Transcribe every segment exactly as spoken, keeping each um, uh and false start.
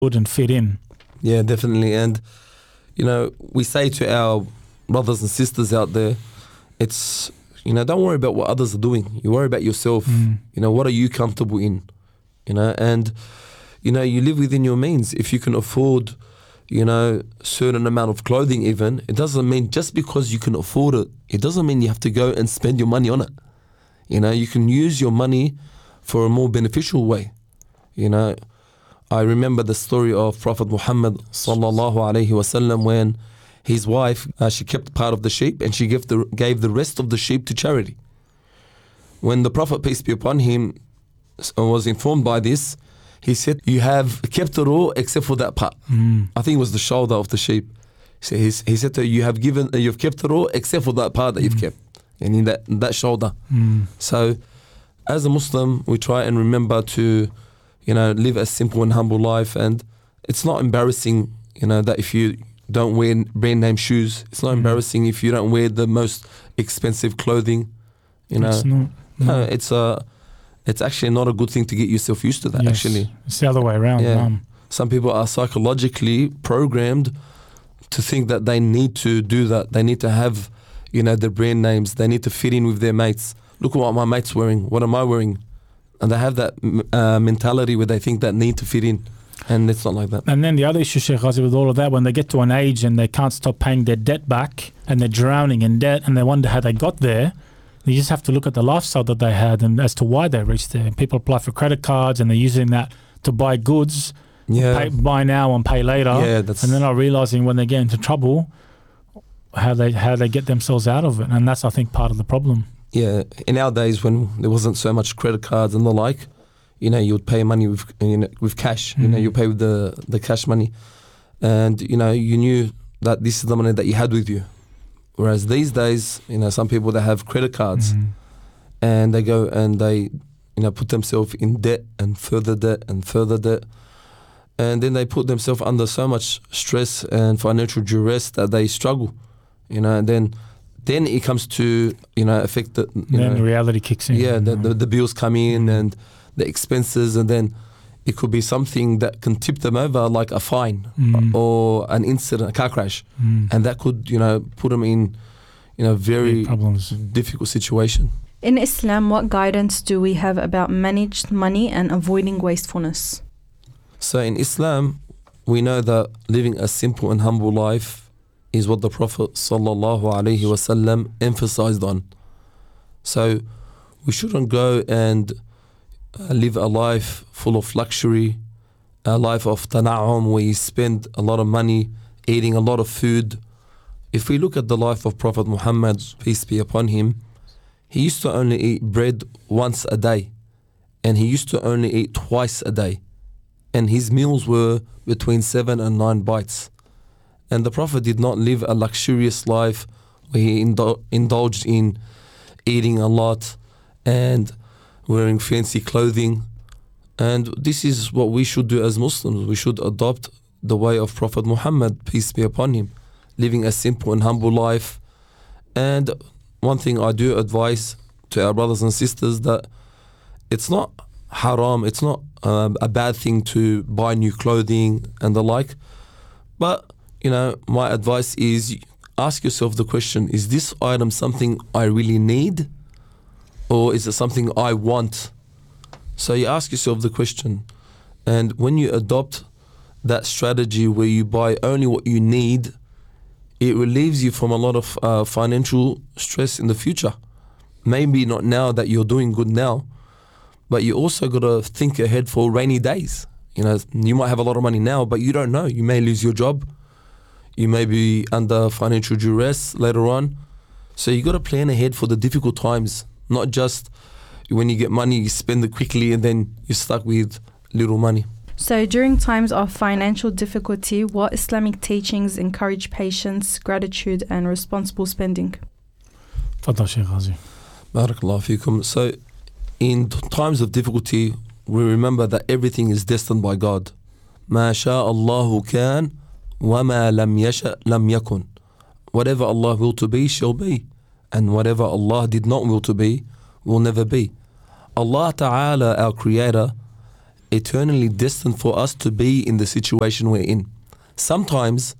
and fit in. Yeah, definitely. And, you know, we say to our brothers and sisters out there, it's, you know, don't worry about what others are doing. You worry about yourself. Mm. You know, what are you comfortable in? You know, and, you know, you live within your means. If you can afford, you know, a certain amount of clothing even, it doesn't mean just because you can afford it, it doesn't mean you have to go and spend your money on it. You know, you can use your money for a more beneficial way. You know, I remember the story of Prophet Muhammad sallallahu alaihi wasallam when his wife, uh, she kept part of the sheep and she gave the, gave the rest of the sheep to charity. When the Prophet, peace be upon him, was informed by this, he said, you have kept it all except for that part. Mm. I think it was the shoulder of the sheep. So he, he said to her, you have given, uh, you've kept it all except for that part that mm. you've kept, and in that that shoulder. Mm. So, as a Muslim, we try and remember to, you know, live a simple and humble life, and it's not embarrassing, you know, that if you don't wear brand name shoes, it's not mm. embarrassing if you don't wear the most expensive clothing, you know. It's not. No, no it's a. It's actually not a good thing to get yourself used to that, yes. actually. It's the other way around. Yeah. Um, Some people are psychologically programmed to think that they need to do that. They need to have, you know, their brand names. They need to fit in with their mates. Look at what my mate's wearing. What am I wearing? And they have that uh, mentality where they think that need to fit in. And it's not like that. And then the other issue, Sheikh Ghazi, with all of that, when they get to an age and they can't stop paying their debt back and they're drowning in debt and they wonder how they got there, you just have to look at the lifestyle that they had and as to why they reached there. People apply for credit cards and they're using that to buy goods, yeah. pay, buy now and pay later. Yeah, that's and they're not realising when they get into trouble how they how they get themselves out of it. And that's, I think, part of the problem. Yeah, in our days when there wasn't so much credit cards and the like, you know, you would pay money with you know, with cash. Mm. You know, you pay with the, the cash money. And, you know, you knew that this is the money that you had with you. Whereas these days, you know, some people that have credit cards mm. and they go and they, you know, put themselves in debt and further debt and further debt. And then they put themselves under so much stress and financial duress that they struggle, you know, and then then it comes to, you know, affect the, you then know, reality kicks in. Yeah, the, the, the bills come in and the expenses, and then it could be something that can tip them over, like a fine mm. or an incident, a car crash, mm. and that could, you know, put them in, you know, very difficult situation. In Islam, what guidance do we have about managed money and avoiding wastefulness? So in Islam, we know that living a simple and humble life is what the Prophet sallallahu alaihi wasallam emphasized on. So we shouldn't go and Uh, live a life full of luxury, a life of tana'um where you spend a lot of money eating a lot of food. If we look at the life of Prophet Muhammad, peace be upon him, he used to only eat bread once a day, and he used to only eat twice a day, and his meals were between seven and nine bites. And the Prophet did not live a luxurious life where he indul- indulged in eating a lot and wearing fancy clothing. And this is what we should do as Muslims. We should adopt the way of Prophet Muhammad, peace be upon him, living a simple and humble life. And one thing I do advise to our brothers and sisters, that it's not haram, it's not um, a bad thing to buy new clothing and the like. But, you know, my advice is ask yourself the question, is this item something I really need? Or is it something I want? So you ask yourself the question. And when you adopt that strategy where you buy only what you need, it relieves you from a lot of uh, financial stress in the future. Maybe not now that you're doing good now, but you also got to think ahead for rainy days. You know, you might have a lot of money now, but you don't know. You may lose your job. You may be under financial duress later on. So you got to plan ahead for the difficult times. Not just when you get money, you spend it quickly and then you're stuck with little money. So during times of financial difficulty, what Islamic teachings encourage patience, gratitude and responsible spending? Fadal Sheikh Ghazi. Barakallahu feekum. So in times of difficulty, we remember that everything is destined by God. ما شاء الله كان وما لم يشأ لم يكن. Whatever Allah will to be, shall be. And whatever Allah did not will to be, will never be. Allah Ta'ala, our Creator, eternally destined for us to be in the situation we're in. Sometimes,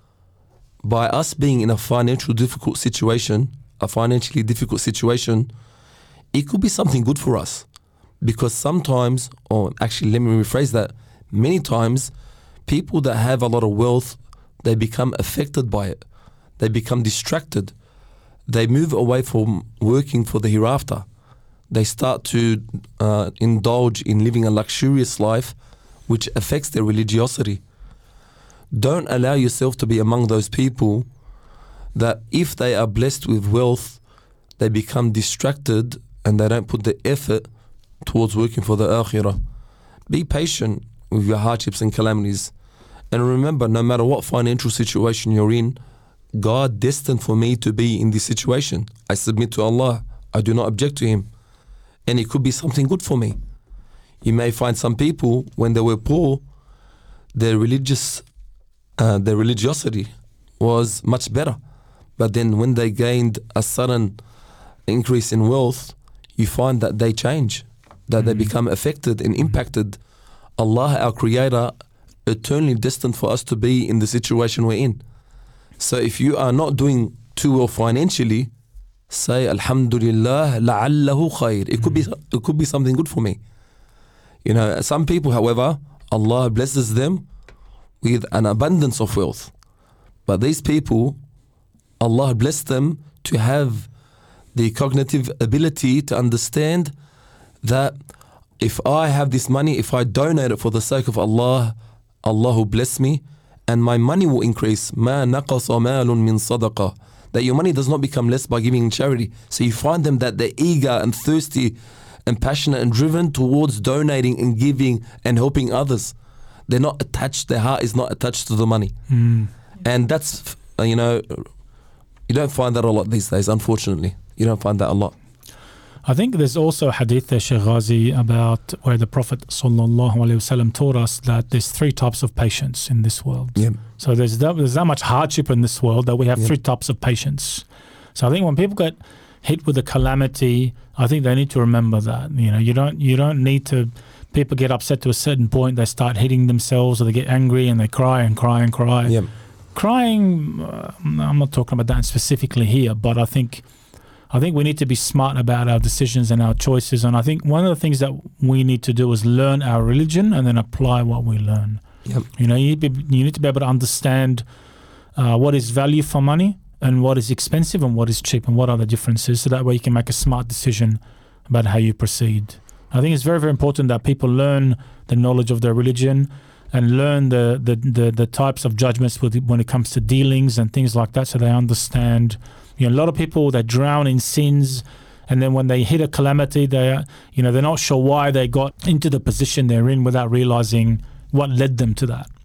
by us being in a financial difficult situation, a financially difficult situation, it could be something good for us. Because sometimes, or actually let me rephrase that, many times, people that have a lot of wealth, they become affected by it. They become distracted. They move away from working for the hereafter. They start to uh, indulge in living a luxurious life, which affects their religiosity. Don't allow yourself to be among those people that if they are blessed with wealth, they become distracted and they don't put the effort towards working for the akhirah. Be patient with your hardships and calamities. And remember, no matter what financial situation you're in, God destined for me to be in this situation. I submit to Allah. I do not object to Him. And it could be something good for me. You may find some people, when they were poor, their religious, uh, their religiosity was much better. But then when they gained a sudden increase in wealth, you find that they change, that mm. they become affected and impacted. Allah, our Creator, eternally destined for us to be in the situation we're in. So if you are not doing too well financially, say Alhamdulillah, la'allahu khair. It could be it could be something good for me. You know, some people, however, Allah blesses them with an abundance of wealth. But these people, Allah blessed them to have the cognitive ability to understand that if I have this money, if I donate it for the sake of Allah, Allah will bless me and my money will increase. مَا نَقَصَ مَالٌ مِّن صَدَقَةٍ. That your money does not become less by giving in charity. So you find them that they're eager and thirsty and passionate and driven towards donating and giving and helping others. They're not attached, their heart is not attached to the money. Mm. And that's, you know, you don't find that a lot these days, unfortunately. You don't find that a lot. I think there's also a hadith there, Shaykh Ghazi, about where the Prophet sallallahu alaihi wasallam taught us that there's three types of patience in this world. Yeah. So there's that, there's that much hardship in this world that we have Yeah. three types of patience. So I think when people get hit with a calamity, I think they need to remember that. You know, you don't you don't need to. People get upset to a certain point, they start hitting themselves, or they get angry and they cry and cry and cry. Yeah. Crying, uh, I'm not talking about that specifically here, but I think. I think we need to be smart about our decisions and our choices. And I think one of the things that we need to do is learn our religion and then apply what we learn. Yep. You know, you need, to be, you need to be able to understand uh, what is value for money and what is expensive and what is cheap and what are the differences. So that way you can make a smart decision about how you proceed. I think it's very, very important that people learn the knowledge of their religion and learn the, the, the, the types of judgments with, when it comes to dealings and things like that, so they understand. You know, a lot of people, they drown in sins, and then when they hit a calamity, they, you know, they're not sure why they got into the position they're in without realizing what led them to that.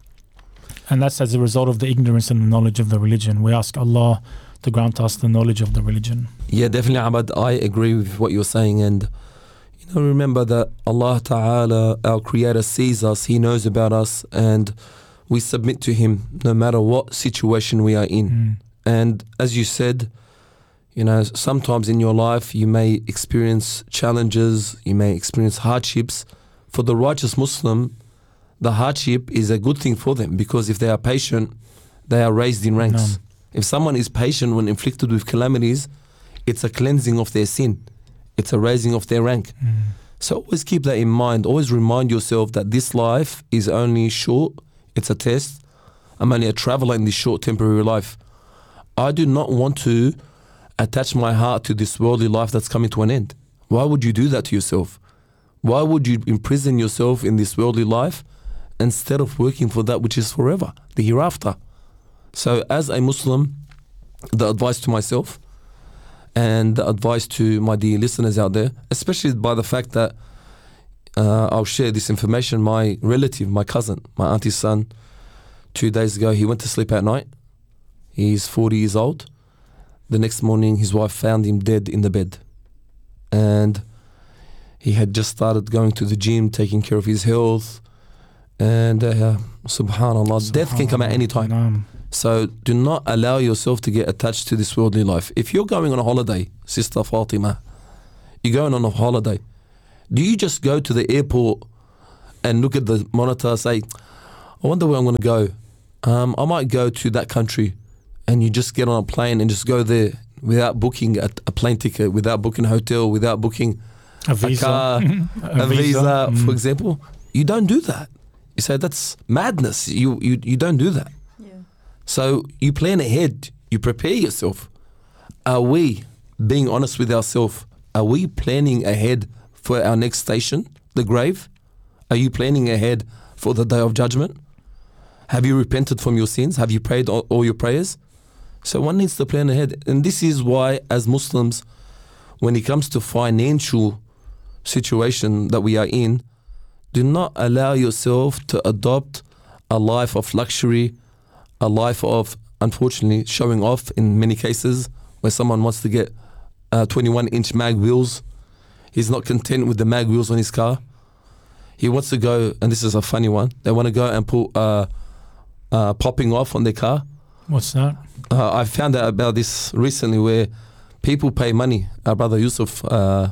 And that's as a result of the ignorance and the knowledge of the religion. We ask Allah to grant us the knowledge of the religion. Yeah, definitely, Abad. I agree with what you're saying. And, you know, remember that Allah Ta'ala, our Creator, sees us. He knows about us. And we submit to Him no matter what situation we are in. Mm. And as you said, you know, sometimes in your life you may experience challenges, you may experience hardships. For the righteous Muslim, the hardship is a good thing for them, because if they are patient, they are raised in ranks. No. If someone is patient when inflicted with calamities, it's a cleansing of their sin. It's a raising of their rank. Mm. So always keep that in mind. Always remind yourself that this life is only short. It's a test. I'm only a traveler in this short temporary life. I do not want to attach my heart to this worldly life that's coming to an end. Why would you do that to yourself? Why would you imprison yourself in this worldly life instead of working for that which is forever, the hereafter? So as a Muslim, the advice to myself and the advice to my dear listeners out there, especially by the fact that uh, I'll share this information. My relative, my cousin, my auntie's son, two days ago, he went to sleep at night. He's forty years old. The next morning, his wife found him dead in the bed. And he had just started going to the gym, taking care of his health. And uh, subhanAllah, subhanallah, death can come at any time. Um, So do not allow yourself to get attached to this worldly life. If you're going on a holiday, Sister Fatima, you're going on a holiday, do you just go to the airport and look at the monitor, say, I wonder where I'm going to go. Um, I might go to that country, and you just get on a plane and just go there without booking a, a plane ticket, without booking a hotel, without booking A visa. a car, a, a visa, Mm. for example. You don't do that. You say that's madness. You you you don't do that. Yeah. So you plan ahead. You prepare yourself. Are we being honest with ourselves? Are we planning ahead for our next station, the grave? Are you planning ahead for the day of judgment? Have you repented from your sins? Have you prayed all, all your prayers? So one needs to plan ahead. And this is why, as Muslims, when it comes to financial situation that we are in, do not allow yourself to adopt a life of luxury, a life of, unfortunately, showing off in many cases, where someone wants to get uh, twenty-one inch mag wheels. He's not content with the mag wheels on his car. He wants to go, and this is a funny one, they want to go and put uh, uh, popping off on their car. What's that? Uh, I found out about this recently, where people pay money. Our brother Yusuf uh,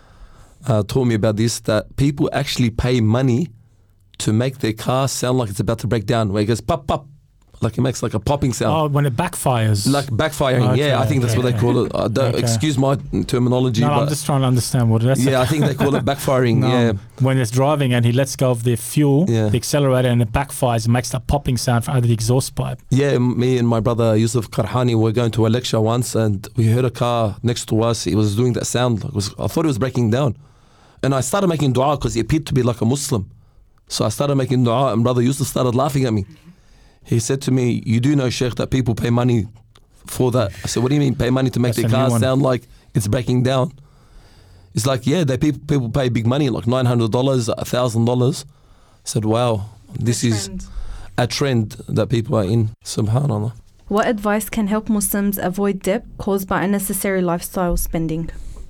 uh, told me about this, that people actually pay money to make their car sound like it's about to break down, where it goes pop, pop, like it makes like a popping sound. Oh, when it backfires. Like backfiring, Okay, yeah, I think that's okay, what they okay. call it. I don't, Okay. Excuse my terminology, no, but I'm just trying to understand what it is. yeah, I think they call it backfiring, No, yeah. When it's driving and he lets go of the fuel, Yeah. the accelerator, and it backfires and makes that popping sound out of the exhaust pipe. Yeah, me and my brother Yusuf Karhani were going to a lecture once, and we heard a car next to us. It was doing that sound. It was, I thought it was breaking down. And I started making dua because he appeared to be like a Muslim. So I started making dua, and brother Yusuf started laughing at me. He said to me, you do know, Sheikh, that people pay money for that. I said, what do you mean pay money to make That's their a new car one. sound like it's breaking down? It's like, yeah, they people, people pay big money, like nine hundred dollars, one thousand dollars. I said, wow, this is Trend. a trend that people are in. Subhanallah. What advice can help Muslims avoid debt caused by unnecessary lifestyle spending?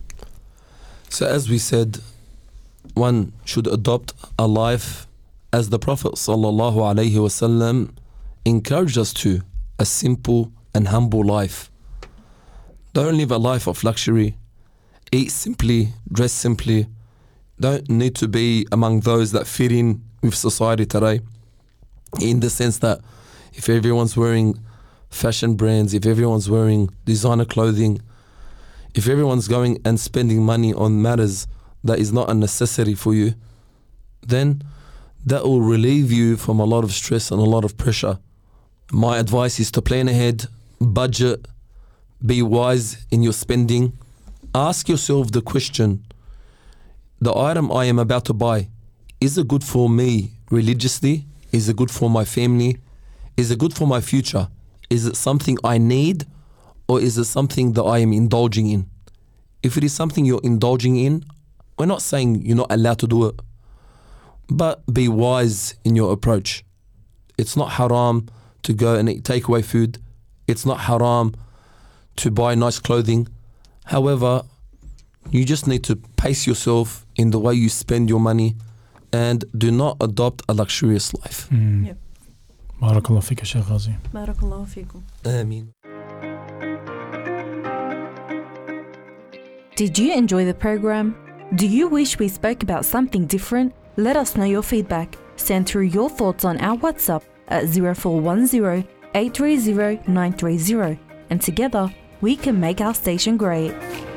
So as we said, one should adopt a life as the Prophet sallallahu alaihi wasallam encouraged us to, a simple and humble life. Don't live a life of luxury. Eat simply, dress simply. Don't need to be among those that fit in with society today, in the sense that if everyone's wearing fashion brands, if everyone's wearing designer clothing, if everyone's going and spending money on matters that is not a necessity for you, then that will relieve you from a lot of stress and a lot of pressure. My advice is to plan ahead, budget, be wise in your spending. Ask yourself the question, the item I am about to buy, is it good for me religiously? Is it good for my family? Is it good for my future? Is it something I need, or is it something that I am indulging in? If it is something you're indulging in, we're not saying you're not allowed to do it, but be wise in your approach. It's not haram to go and eat takeaway food. It's not haram to buy nice clothing. However, you just need to pace yourself in the way you spend your money, and do not adopt a luxurious life. Mm. Yep. Barakallah fika, Sheikh Ghazi. Barakallahu feekum. Ameen. Did you enjoy the program? Do you wish we spoke about something different? Let us know your feedback. Send through your thoughts on our WhatsApp at zero four one zero, eight three zero, nine three zero, and together we can make our station great.